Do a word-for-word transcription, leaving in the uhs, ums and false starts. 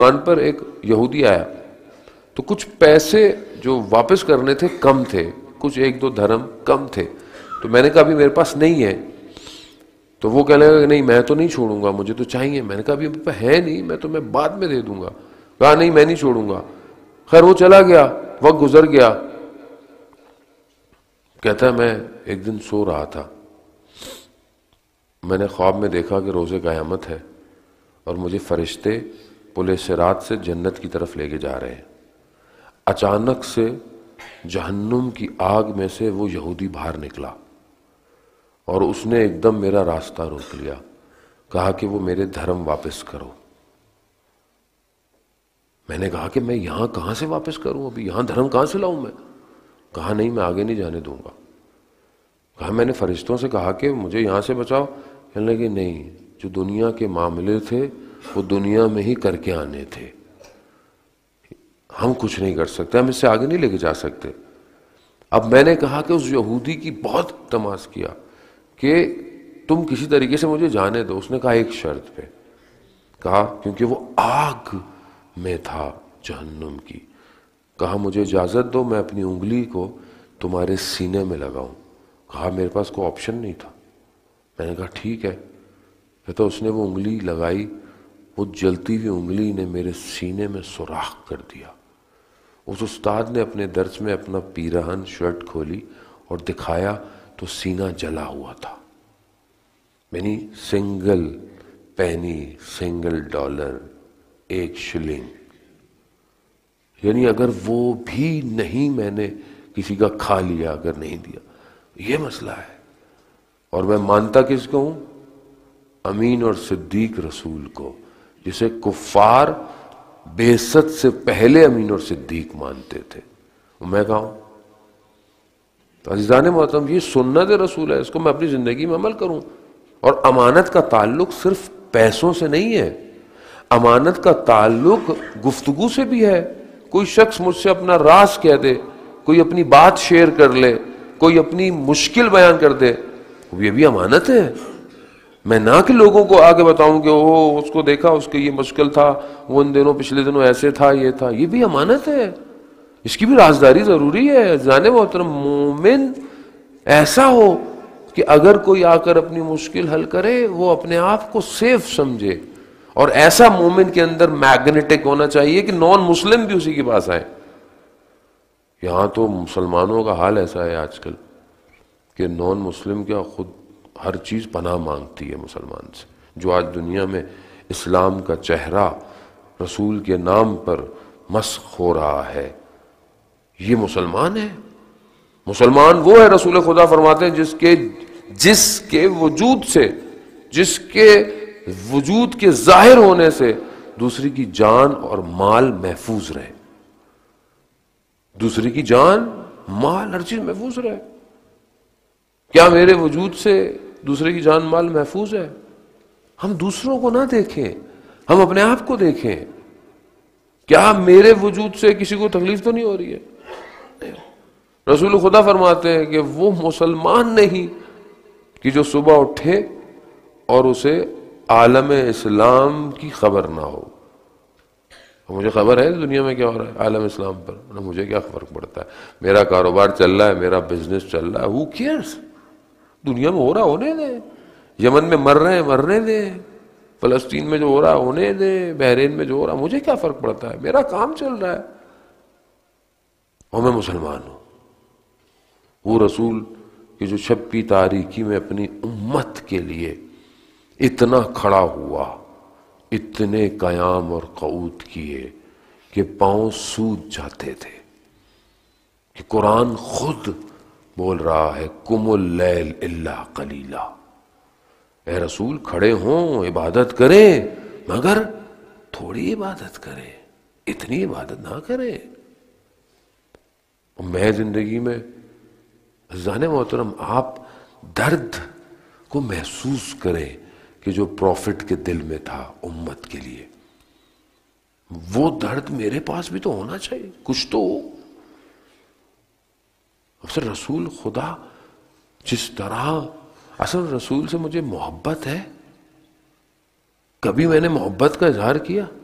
دکان پر ایک یہودی آیا تو کچھ پیسے جو واپس کرنے تھے کم تھے، کچھ ایک دو دھرم کم تھے، تو میں نے کہا ابھی میرے پاس نہیں ہے. تو وہ کہنے لگا کہ نہیں میں تو نہیں چھوڑوں گا، مجھے تو چاہیے. میں نے کہا ابھی میرے پاس ہے نہیں، میں تو میں بعد میں دے دوں گا. کہا نہیں میں نہیں چھوڑوں گا. خیر وہ چلا گیا، وقت گزر گیا. کہتا ہے میں ایک دن سو رہا تھا، میں نے خواب میں دیکھا کہ روز قیامت ہے اور مجھے فرشتے پل صراط سے جنت کی طرف لے کے جا رہے ہیں. اچانک سے جہنم کی آگ میں سے وہ یہودی باہر نکلا اور اس نے ایک دم میرا راستہ روک لیا، کہا کہ وہ میرے دھرم واپس کرو. میں نے کہا کہ میں یہاں کہاں سے واپس کروں، ابھی یہاں دھرم کہاں سے لاؤں میں؟ کہا نہیں میں آگے نہیں جانے دوں گا. کہا میں نے فرشتوں سے کہا کہ مجھے یہاں سے بچاؤ. کہنے لگے نہیں، جو دنیا کے معاملے تھے وہ دنیا میں ہی کر کے آنے تھے، ہم کچھ نہیں کر سکتے، ہم اس سے آگے نہیں لے کے جا سکتے. اب میں نے کہا کہ اس یہودی کی بہت تماس کیا کہ تم کسی طریقے سے مجھے جانے دو. اس نے کہا ایک شرط پہ. کہا کیونکہ وہ آگ میں تھا جہنم کی. کہا مجھے اجازت دو میں اپنی انگلی کو تمہارے سینے میں لگاؤں. کہا میرے پاس کوئی آپشن نہیں تھا. میں نے کہا ٹھیک ہے. کہتا اس نے وہ انگلی لگائی، وہ جلتی ہوئی انگلی نے میرے سینے میں سوراخ کر دیا. اس استاد نے اپنے درس میں اپنا پیراہن شرٹ کھولی اور دکھایا تو سینہ جلا ہوا تھا. یعنی سنگل پینی، سنگل ڈالر، ایک شلنگ، یعنی اگر وہ بھی نہیں میں نے کسی کا کھا لیا، اگر نہیں دیا، یہ مسئلہ ہے. اور میں مانتا کس کو ہوں؟ امین اور صدیق رسول کو، جسے کفار بعثت سے پہلے امین اور صدیق مانتے تھے. میں کہا ہوں تو عزیزان محترم یہ سنت رسول ہے، اس کو میں اپنی زندگی میں عمل کروں. اور امانت کا تعلق صرف پیسوں سے نہیں ہے، امانت کا تعلق گفتگو سے بھی ہے. کوئی شخص مجھ سے اپنا راز کہہ دے، کوئی اپنی بات شیئر کر لے، کوئی اپنی مشکل بیان کر دے، یہ بھی امانت ہے. میں نہ کہ لوگوں کو آگے بتاؤں کہ وہ اس کو دیکھا اس کے یہ مشکل تھا، وہ ان دنوں پچھلے دنوں ایسے تھا، یہ تھا، یہ بھی امانت ہے. اس کی بھی رازداری ضروری ہے. جانے محترم مومن ایسا ہو کہ اگر کوئی آ کر اپنی مشکل حل کرے وہ اپنے آپ کو سیف سمجھے. اور ایسا مومن کے اندر میگنیٹک ہونا چاہیے کہ نان مسلم بھی اسی کے پاس آئے. یہاں تو مسلمانوں کا حال ایسا ہے آج کل کہ نان مسلم کیا خود ہر چیز پناہ مانگتی ہے مسلمان سے. جو آج دنیا میں اسلام کا چہرہ رسول کے نام پر مسخ ہو رہا ہے یہ مسلمان ہے. مسلمان وہ ہے، رسول خدا فرماتے ہیں، جس کے جس کے وجود سے، جس کے وجود کے ظاہر ہونے سے دوسری کی جان اور مال محفوظ رہے. دوسری کی جان مال ہر چیز محفوظ رہے. کیا میرے وجود سے دوسرے کی جان مال محفوظ ہے؟ ہم دوسروں کو نہ دیکھیں، ہم اپنے آپ کو دیکھیں. کیا میرے وجود سے کسی کو تکلیف تو نہیں ہو رہی ہے؟ رسول خدا فرماتے ہیں کہ وہ مسلمان نہیں کہ جو صبح اٹھے اور اسے عالم اسلام کی خبر نہ ہو. مجھے خبر ہے دنیا میں کیا ہو رہا ہے عالم اسلام پر، مجھے کیا فرق پڑتا ہے، میرا کاروبار چل رہا ہے، میرا بزنس چل رہا ہے، who cares؟ دنیا میں ہو رہا ہونے دیں. یمن میں مر رہے ہیں مرنے دیں، فلسطین میں جو ہو رہا ہونے دیں، بحرین میں جو ہو رہا، مجھے کیا فرق پڑتا ہے، میرا کام چل رہا ہے اور میں مسلمان ہوں. وہ رسول کہ جو چھپی تاریکی میں اپنی امت کے لیے اتنا کھڑا ہوا، اتنے قیام اور قعود کیے کہ پاؤں سوج جاتے تھے، کہ قرآن خود بول رہا ہے قم اللیل الا قلیلا. اے رسول کھڑے ہوں عبادت کریں مگر تھوڑی عبادت کریں، اتنی عبادت نہ کریں. میں زندگی میں عزیزان محترم آپ درد کو محسوس کریں کہ جو پروفٹ کے دل میں تھا امت کے لیے، وہ درد میرے پاس بھی تو ہونا چاہیے، کچھ تو ہو. اصل رسول خدا جس طرح، اصل رسول سے مجھے محبت ہے. کبھی میں نے محبت کا اظہار کیا؟